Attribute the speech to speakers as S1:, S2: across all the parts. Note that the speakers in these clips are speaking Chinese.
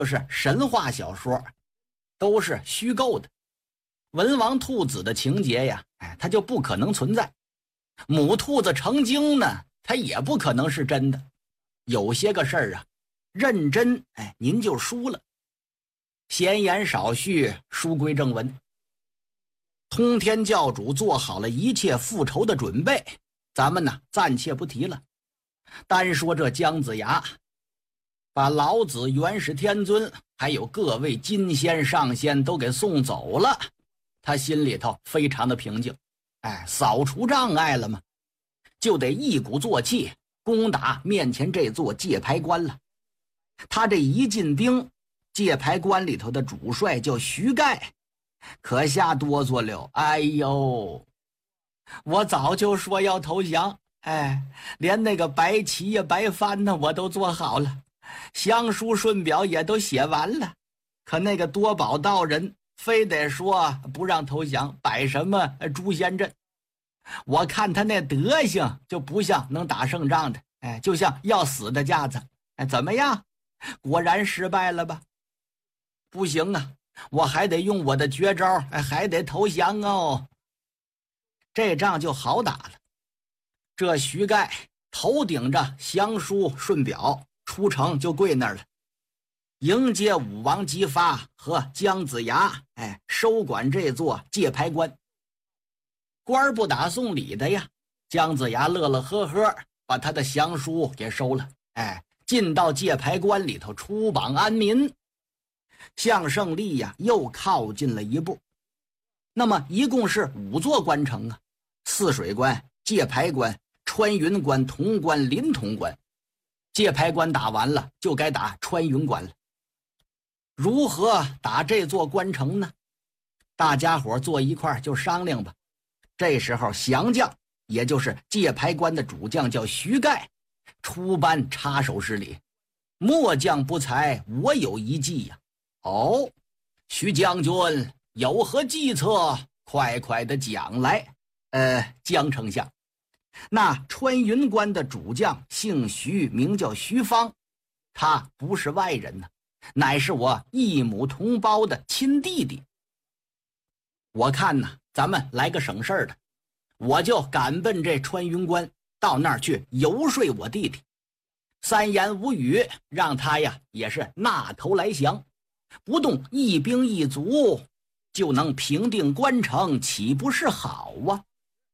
S1: 就是神话小说，都是虚构的。文王兔子的情节呀，它就不可能存在。母兔子成精呢，它也不可能是真的。有些个事儿啊，认真，您就输了。闲言少叙，书归正文。通天教主做好了一切复仇的准备，咱们呢暂且不提了。单说这姜子牙，把老子、元始天尊还有各位金仙上仙都给送走了，他心里头非常的平静。扫除障碍了嘛，就得一鼓作气攻打面前这座界牌关了。他这一进兵，界牌关里头的主帅叫徐盖，可下哆嗦了。哎呦，我早就说要投降，连那个白旗呀、白帆呢我都做好了，降书顺表也都写完了，可那个多宝道人非得说不让投降，摆什么诛仙阵。我看他那德行就不像能打胜仗的，就像要死的架子。怎么样？果然失败了吧？不行啊，我还得用我的绝招，还得投降哦。这仗就好打了。这徐盖头顶着降书顺表，出城就跪那儿了，迎接武王姬发和姜子牙，收管这座界牌关。官不打送礼的呀，姜子牙乐乐呵呵把他的降书给收了，进到界牌关里头出榜安民，向胜利呀又靠近了一步。那么一共是5座关城啊，泗水关、界牌关、穿云关、潼关、临潼关。界牌关打完了，就该打穿云关了。如何打这座关城呢？大家伙坐一块就商量吧。这时候降将，也就是界牌关的主将叫徐盖，出班插手施礼。末将不才，我有一计呀。徐将军有何计策？快快的讲来。姜丞相，那穿云关的主将姓徐，名叫徐芳，他不是外人呢，乃是我异母同胞的亲弟弟。我看呢，咱们来个省事儿的，我就赶奔这穿云关，到那儿去游说我弟弟，3言5语让他呀也是纳头来降，不动一兵一卒就能平定关城，岂不是好啊？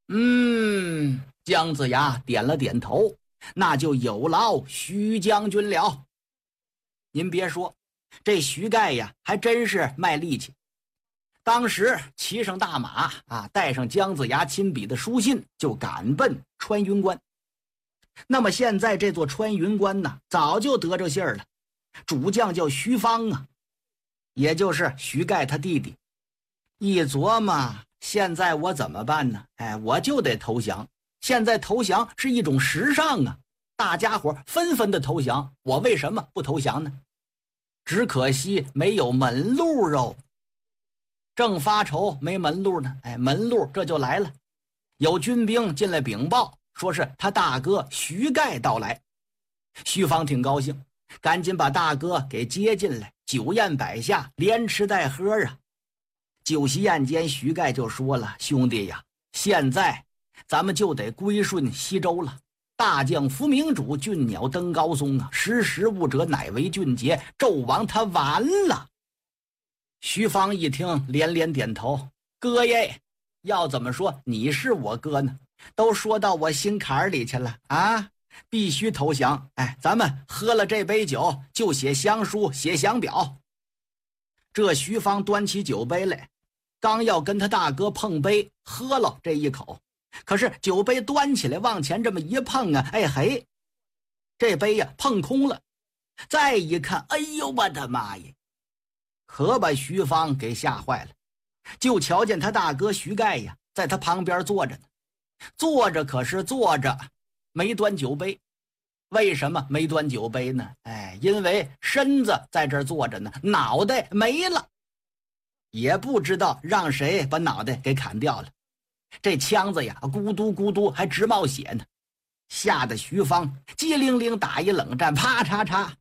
S1: 姜子牙点了点头，那就有劳徐将军了。您别说，这徐盖呀还真是卖力气。当时骑上大马带上姜子牙亲笔的书信，就赶奔穿云关。那么现在这座穿云关呢，早就得着信儿了，主将叫徐芳啊，也就是徐盖他弟弟。一琢磨，现在我怎么办呢？我就得投降。现在投降是一种时尚啊，大家伙纷纷的投降，我为什么不投降呢？只可惜没有门路哦。正发愁没门路呢，门路这就来了。有军兵进来禀报，说是他大哥徐盖到来。徐芳挺高兴，赶紧把大哥给接进来，酒宴摆下，连吃带喝啊。酒席宴间，徐盖就说了：兄弟呀，现在咱们就得归顺西周了。大将伏明主，俊鸟登高松啊，识时务者乃为俊杰，纣王他完了。徐芳一听连连点头，哥耶，要怎么说你是我哥呢？都说到我心坎里去了啊，必须投降。咱们喝了这杯酒，就写降书写降表。这徐芳端起酒杯来，刚要跟他大哥碰杯喝了这一口，可是酒杯端起来往前这么一碰啊，这杯呀碰空了。再一看，哎呦我的妈呀，可把徐芳给吓坏了。就瞧见他大哥徐盖呀在他旁边坐着呢，坐着可是坐着，没端酒杯。为什么没端酒杯呢？因为身子在这儿坐着呢，脑袋没了，也不知道让谁把脑袋给砍掉了。这枪子呀咕嘟咕嘟还直冒血呢，吓得徐芳机灵灵打一冷战，啪嚓嚓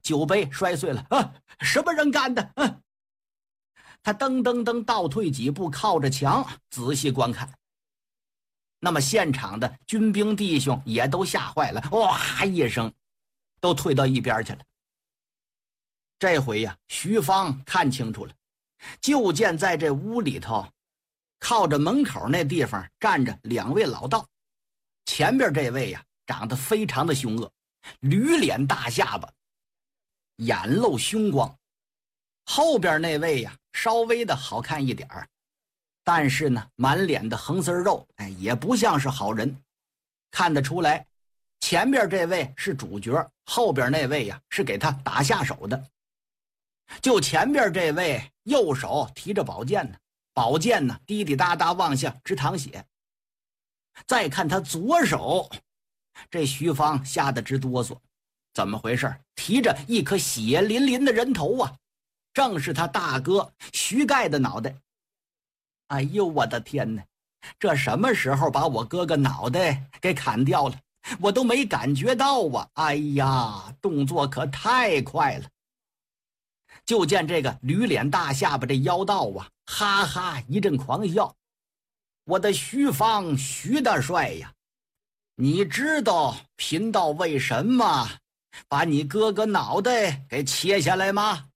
S1: 酒杯摔碎了。什么人干的？他噔噔噔倒退几步，靠着墙仔细观看。那么现场的军兵弟兄也都吓坏了，哇一声都退到一边去了。这回呀，徐芳看清楚了，就见在这屋里头靠着门口那地方站着2位老道。前边这位呀长得非常的凶恶，驴脸大下巴，眼露凶光。后边那位呀稍微的好看一点儿，但是呢满脸的横丝肉，也不像是好人。看得出来前边这位是主角，后边那位呀是给他打下手的。就前边这位右手提着宝剑呢，宝剑呢滴滴答答往下直淌血。再看他左手，这徐芳吓得直哆嗦，怎么回事？提着一颗血淋淋的人头啊，正是他大哥徐盖的脑袋。哎呦我的天哪，这什么时候把我哥哥脑袋给砍掉了，我都没感觉到啊！哎呀，动作可太快了。就见这个驴脸大下巴这妖道啊，哈哈一阵狂笑。我的徐芳，徐大帅呀，你知道贫道为什么把你哥哥脑袋给切下来吗？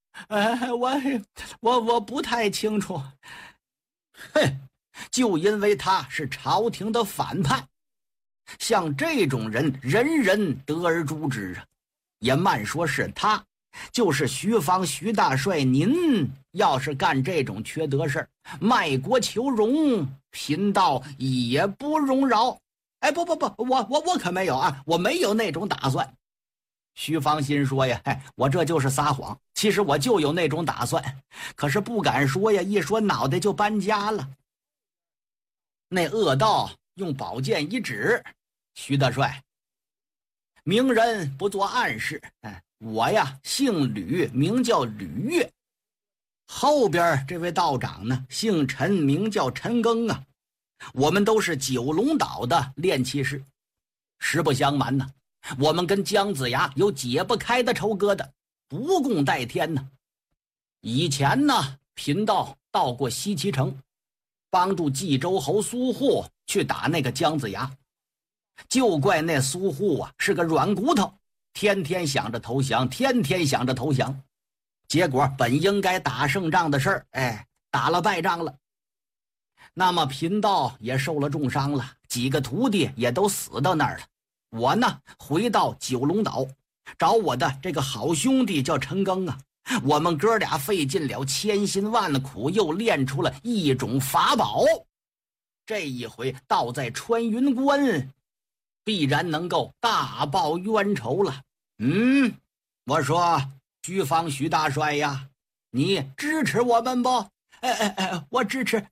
S1: 我不太清楚。就因为他是朝廷的反叛，像这种人人人得而诛之啊。也慢说是他，就是徐芳徐大帅，您要是干这种缺德事儿，卖国求荣，贫道也不容饶。不，我可没有啊，我没有那种打算。徐芳心说呀，我这就是撒谎，其实我就有那种打算，可是不敢说呀，一说脑袋就搬家了。那恶道用宝剑一指，徐大帅，明人不做暗事，我呀姓吕，名叫吕岳。后边这位道长呢姓陈，名叫陈庚啊。我们都是九龙岛的炼器士，实不相瞒呢，我们跟姜子牙有解不开的仇疙瘩，不共戴天呢。以前呢贫道到过西岐城，帮助冀州侯苏护去打那个姜子牙，就怪那苏护啊是个软骨头，天天想着投降，天天想着投降，结果本应该打胜仗的事儿，打了败仗了。那么贫道也受了重伤了，几个徒弟也都死到那儿了。我呢回到九龙岛，找我的这个好兄弟叫陈庚啊，我们哥俩费尽了千辛万苦，又练出了一种法宝，这一回倒在穿云关，必然能够大报冤仇了。我说徐芳徐大帅呀，你支持我们不？我支持。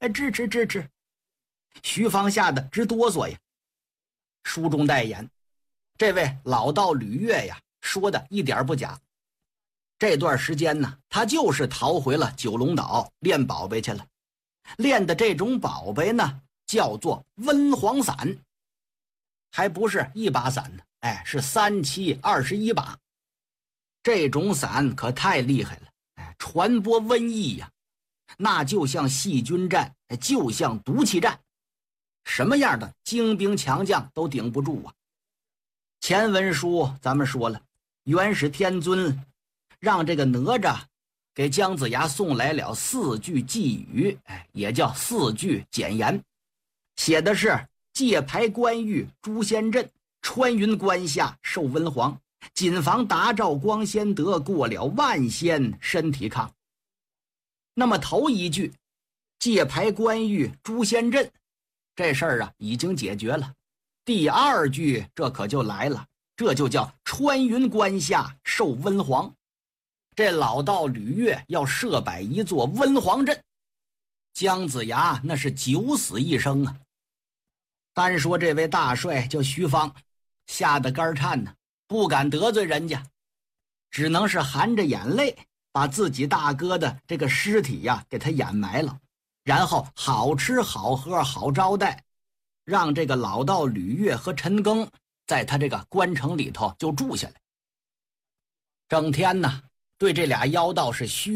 S1: 徐芳吓得直哆嗦呀。书中代言，这位老道吕岳呀，说的一点不假。这段时间呢，他就是逃回了九龙岛练宝贝去了。练的这种宝贝呢，叫做温黄伞，还不是一把伞呢，是3七21把。这种伞可太厉害了，传播瘟疫呀，那就像细菌战，就像毒气战，什么样的精兵强将都顶不住啊。前文书咱们说了，元始天尊让这个哪吒给姜子牙送来了4句寄语，也叫4句简言，写的是界牌关羽诛仙阵，穿云关下受文皇，谨防达照光仙得，过了万仙身体康。那么头一句界牌关羽诛仙阵，这事儿啊已经解决了。第2句这可就来了，这就叫穿云关下受温皇。这老道吕岳要设摆一座温皇阵，姜子牙那是9死1生啊。单说这位大帅叫徐芳，吓得肝颤呢，不敢得罪人家，只能是含着眼泪把自己大哥的这个尸体呀给他掩埋了，然后好吃好喝好招待，让这个老道吕岳和陈庚在他这个关城里头就住下来。 整天呢对这俩妖道是虚